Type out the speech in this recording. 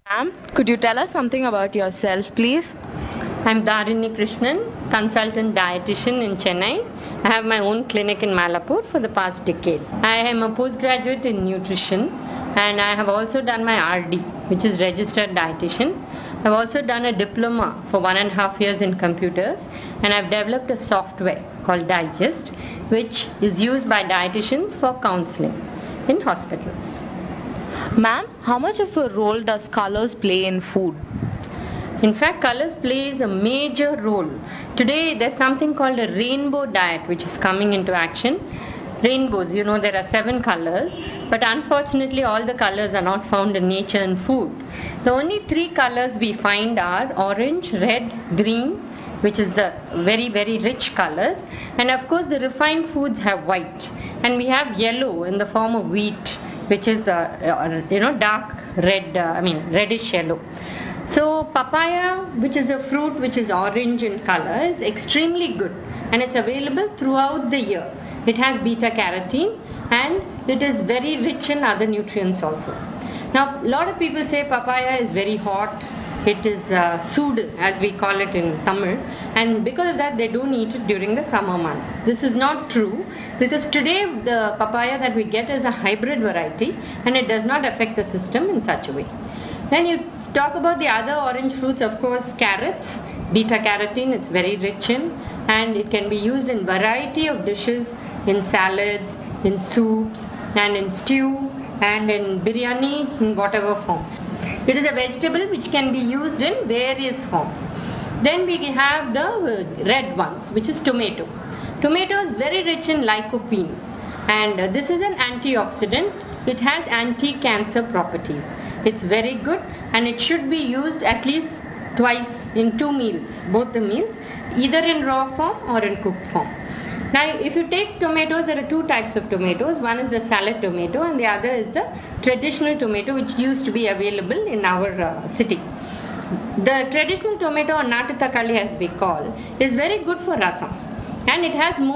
Ma'am, could you tell us something about yourself, please? I'm Dharini Krishnan, consultant dietitian in Chennai. I have my own clinic in Malapur for the past decade. I am a postgraduate in nutrition and I have also done my RD, which is registered dietitian. I've also done a diploma for 1.5 years in computers and I've developed a software called Digest, which is used by dietitians for counseling in hospitals. Ma'am, how much of a role does colors play in food? In fact, colors plays a major role. Today, there's something called a rainbow diet which is coming into action. Rainbows, there are 7 colors, but unfortunately, all the colors are not found in nature and food. The only 3 colors we find are orange, red, green, which is the very, very rich colors, and of course, the refined foods have white, and we have yellow in the form of wheat, which is dark red, reddish yellow. So papaya, which is a fruit which is orange in color, is extremely good and it's available throughout the year. It has beta carotene and it is very rich in other nutrients also. Now, a lot of people say papaya is very hot. It is sood, as we call it in Tamil, and because of that they don't eat it during the summer months. This is not true because today the papaya that we get is a hybrid variety and it does not affect the system in such a way. Then you talk about the other orange fruits, of course, carrots, beta carotene, it's very rich in, and it can be used in variety of dishes, in salads, in soups, and in stew, and in biryani, in whatever form. It is a vegetable which can be used in various forms. Then we have the red ones, which is tomato. Tomato is very rich in lycopene, and this is an antioxidant. It has anti-cancer properties. It's very good and it should be used at least twice in 2 meals, both the meals, either in raw form or in cooked form. Now, if you take tomatoes, there are 2 types of tomatoes. One is the salad tomato and the other is the traditional tomato, which used to be available in our city. The traditional tomato, or Natu Takali as we call, is very good for rasam and it has more